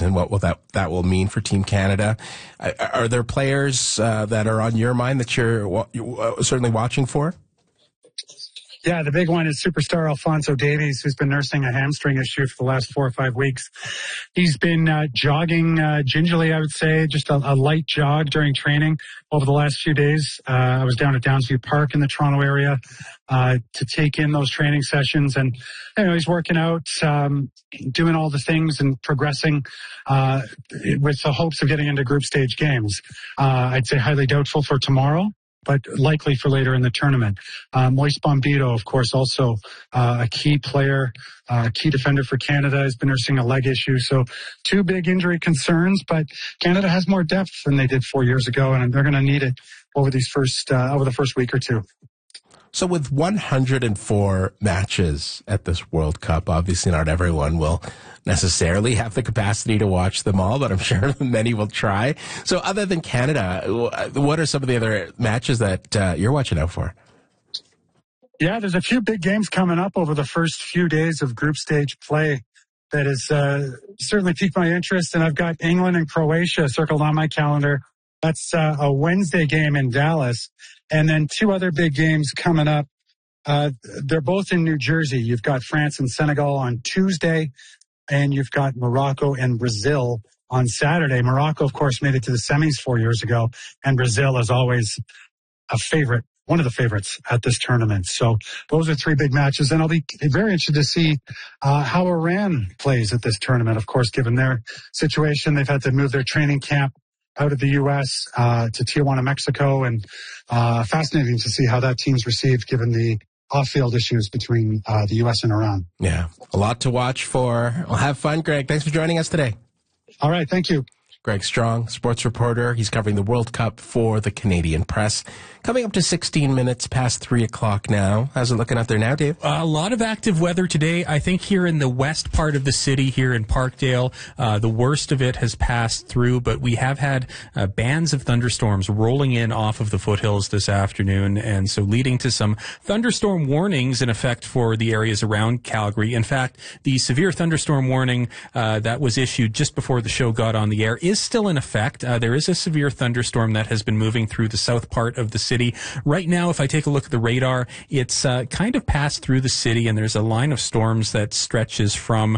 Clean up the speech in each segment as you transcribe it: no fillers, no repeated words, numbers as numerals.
and what will that will mean for Team Canada. Are there players that are on your mind that you're certainly watching for? Yeah, the big one is superstar Alphonso Davies, who's been nursing a hamstring issue for the last 4 or 5 weeks. He's been jogging gingerly, I would say, just a light jog during training over the last few days. I was down at Downsview Park in the Toronto area to take in those training sessions. And, he's working out, doing all the things and progressing with the hopes of getting into group stage games. I'd say highly doubtful for tomorrow, but likely for later in the tournament. Moise Bombito, of course, also a key player, key defender for Canada, has been nursing a leg issue. So 2 big injury concerns, but Canada has more depth than they did 4 years ago, and they're going to need it over the first week or two. So with 104 matches at this World Cup, obviously not everyone will necessarily have the capacity to watch them all, but I'm sure many will try. So other than Canada, what are some of the other matches that you're watching out for? Yeah, there's a few big games coming up over the first few days of group stage play that has certainly piqued my interest, and I've got England and Croatia circled on my calendar. That's a Wednesday game in Dallas. And then 2 other big games coming up. They're both in New Jersey. You've got France and Senegal on Tuesday, and you've got Morocco and Brazil on Saturday. Morocco, of course, made it to the semis 4 years ago, and Brazil is always a favorite, one of the favorites at this tournament. So those are 3 big matches. And I'll be very interested to see how Iran plays at this tournament. Of course, given their situation, they've had to move their training camp out of the U.S. To Tijuana, Mexico, and fascinating to see how that team's received given the off-field issues between the U.S. and Iran. Yeah, a lot to watch for. Well, have fun, Greg. Thanks for joining us today. All right, thank you. Greg Strong, sports reporter. He's covering the World Cup for the Canadian Press. Coming up to 16 minutes past 3 o'clock now. How's it looking out there now, Dave? A lot of active weather today. I think here in the west part of the city, here in Parkdale, the worst of it has passed through, but we have had bands of thunderstorms rolling in off of the foothills this afternoon, and so leading to some thunderstorm warnings in effect for the areas around Calgary. In fact, the severe thunderstorm warning that was issued just before the show got on the air is still in effect. There is a severe thunderstorm that has been moving through the south part of the city. Right now, if I take a look at the radar, it's kind of passed through the city, and there's a line of storms that stretches from,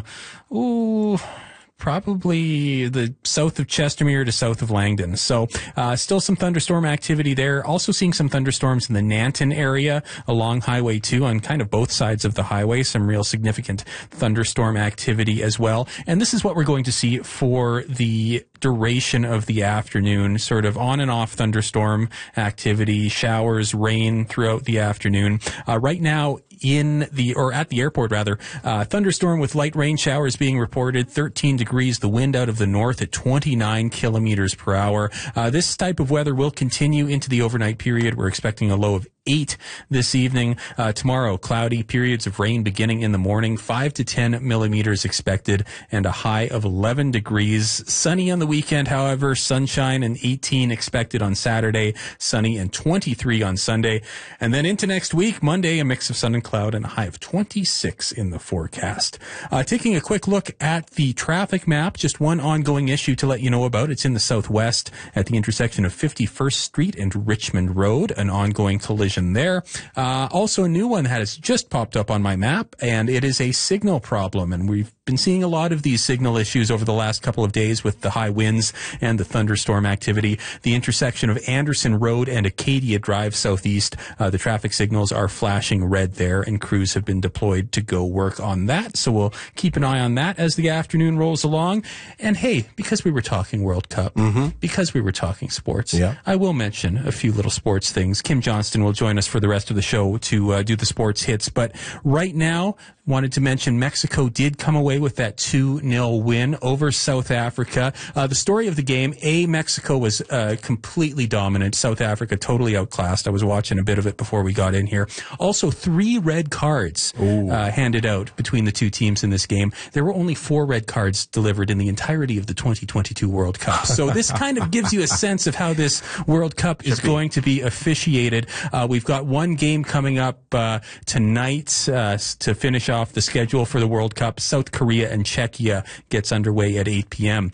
probably the south of Chestermere to south of Langdon. So still some thunderstorm activity there. Also seeing some thunderstorms in the Nanton area along Highway 2 on kind of both sides of the highway. Some real significant thunderstorm activity as well. And this is what we're going to see for the duration of the afternoon, sort of on and off thunderstorm activity, showers, rain throughout the afternoon. Right now, at the airport rather, thunderstorm with light rain showers being reported, 13 degrees, the wind out of the north at 29 kilometers per hour. This type of weather will continue into the overnight period. We're expecting a low of 8 this evening. Tomorrow, cloudy, periods of rain beginning in the morning, 5 to 10 millimeters expected, and a high of 11 degrees. Sunny on the weekend, however, sunshine and 18 expected on Saturday, sunny and 23 on Sunday. And then into next week, Monday, a mix of sun and cloud and a high of 26 in the forecast. Taking a quick look at the traffic map, just one ongoing issue to let you know about. It's in the southwest at the intersection of 51st Street and Richmond Road, an ongoing collision there. Also, a new one has just popped up on my map, and it is a signal problem. And we've been seeing a lot of these signal issues over the last couple of days with the high winds and the thunderstorm activity. The intersection of Anderson Road and Acadia Drive southeast, the traffic signals are flashing red there, and crews have been deployed to go work on that. So we'll keep an eye on that as the afternoon rolls along. And hey, because we were talking World Cup, because we were talking sports, I will mention a few little sports things. Kim Johnston will join us for the rest of the show to do the sports hits. But right now, wanted to mention Mexico did come away with that 2-0 win over South Africa. The story of the game, Mexico was completely dominant. South Africa totally outclassed. I was watching a bit of it before we got in here. Also, 3 red cards handed out between the two teams in this game. There were only 4 red cards delivered in the entirety of the 2022 World Cup. So this kind of gives you a sense of how this World Cup is going to be officiated. We've got one game coming up tonight to finish off the schedule for the World Cup. South Korea and Czechia gets underway at 8 p.m.